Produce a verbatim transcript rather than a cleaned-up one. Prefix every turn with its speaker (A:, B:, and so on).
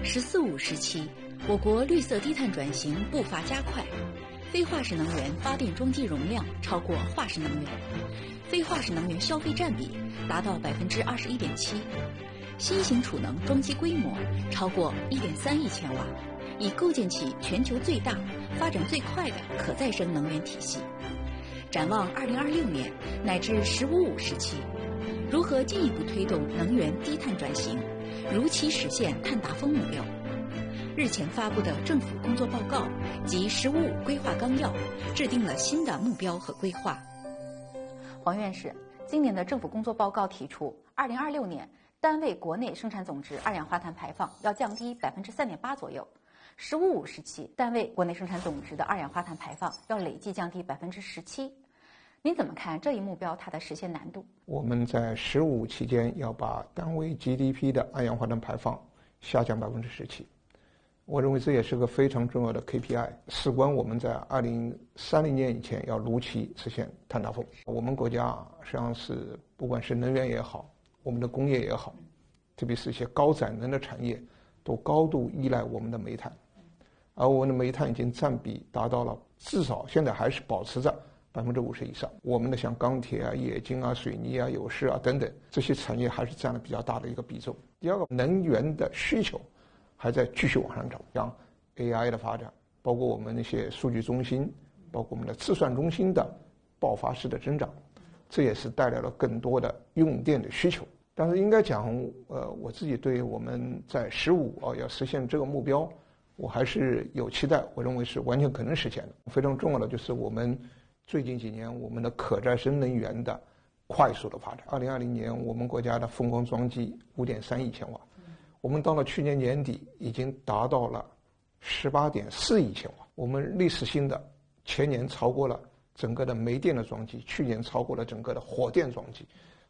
A: 十四五时期，我国绿色低碳转型步伐加快，非化石能源发电装机容量超过化石能源，非化石能源消费占比达到百分之二十一点七，新型储能装机规模超过一点三亿千瓦，已构建起全球最大、发展最快的可再生能源体系。展望二零二六年乃至“十五五”时期，如何进一步推动能源低碳转型，如期实现碳达峰目标？日前发布的政府工作报告及“十五五”规划纲要，制定了新的目标和规划。
B: 黄院士，今年的政府工作报告提出，二零二六年单位国内生产总值二氧化碳排放要降低百分之三点八左右。十五五时期，单位国内生产总值的二氧化碳排放要累计降低百分之十七。您怎么看这一目标它的实现难度？
C: 我们在十五期间要把单位 G D P 的二氧化碳排放下降百分之十七。我认为这也是个非常重要的 K P I， 事关我们在二零三零年以前要如期实现碳达峰。我们国家实际上是不管是能源也好，我们的工业也好，特别是一些高载能的产业，都高度依赖我们的煤炭，而我们的煤炭已经占比达到了至少现在还是保持着百分之五十以上。我们的像钢铁啊、冶金啊、水泥啊、有饰啊等等这些产业还是占了比较大的一个比重。第二个，能源的需求还在继续往上涨，像 A I 的发展，包括我们那些数据中心，包括我们的自算中心的爆发式的增长，这也是带来了更多的用电的需求。但是应该讲，呃，我自己对我们在十五啊要实现这个目标，我还是有期待，我认为是完全可能实现的。非常重要的就是我们最近几年我们的可再生能源的快速的发展。二零二零年我们国家的风光装机五点三亿千瓦，我们到了去年年底已经达到了十八点四亿千瓦，我们历史性的前年超过了整个的煤电的装机，去年超过了整个的火电装机。